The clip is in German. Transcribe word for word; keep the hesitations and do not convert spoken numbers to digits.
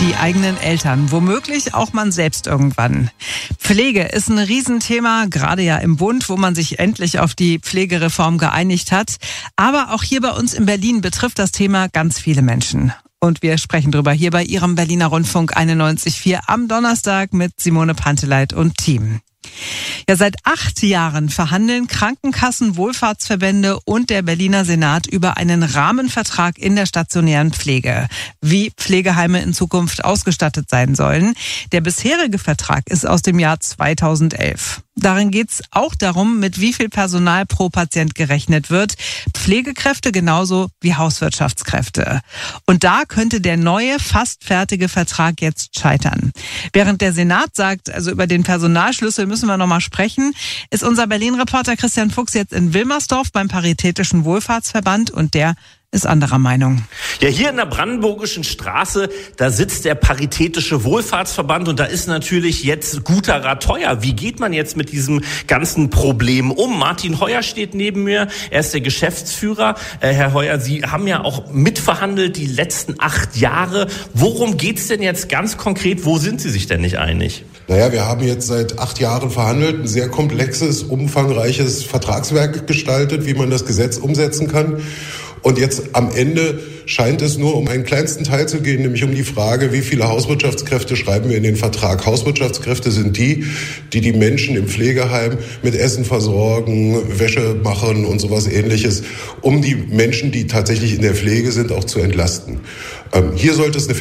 die eigenen Eltern, womöglich auch man selbst irgendwann. Pflege ist ein Riesenthema, gerade ja im Bund, wo man sich endlich auf die Pflegereform geeinigt hat. Aber auch hier bei uns in Berlin betrifft das Thema ganz viele Menschen. Und wir sprechen drüber hier bei Ihrem Berliner Rundfunk einundneunzig Komma vier am Donnerstag mit Simone Panteleit und Team. Ja, seit acht Jahren verhandeln Krankenkassen, Wohlfahrtsverbände und der Berliner Senat über einen Rahmenvertrag in der stationären Pflege, wie Pflegeheime in Zukunft ausgestattet sein sollen. Der bisherige Vertrag ist aus dem Jahr zweitausendelf. Darin geht's auch darum, mit wie viel Personal pro Patient gerechnet wird. Pflegekräfte genauso wie Hauswirtschaftskräfte. Und da könnte der neue, fast fertige Vertrag jetzt scheitern. Während der Senat sagt, also über den Personalschlüssel müssen wir noch mal sprechen, ist unser Berlin-Reporter Christian Fuchs jetzt in Wilmersdorf beim Paritätischen Wohlfahrtsverband und der ist anderer Meinung. Ja, hier in der Brandenburgischen Straße, da sitzt der Paritätische Wohlfahrtsverband und da ist natürlich jetzt guter Rat teuer. Wie geht man jetzt mit diesem ganzen Problem um? Martin Heuer steht neben mir, er ist der Geschäftsführer. Äh, Herr Heuer, Sie haben ja auch mitverhandelt die letzten acht Jahre. Worum geht's denn jetzt ganz konkret? Wo sind Sie sich denn nicht einig? Naja, wir haben jetzt seit acht Jahren verhandelt, ein sehr komplexes, umfangreiches Vertragswerk gestaltet, wie man das Gesetz umsetzen kann. Und jetzt am Ende scheint es nur um einen kleinsten Teil zu gehen, nämlich um die Frage, wie viele Hauswirtschaftskräfte schreiben wir in den Vertrag. Hauswirtschaftskräfte sind die, die die Menschen im Pflegeheim mit Essen versorgen, Wäsche machen und sowas Ähnliches, um die Menschen, die tatsächlich in der Pflege sind, auch zu entlasten. Ähm, hier sollte es eine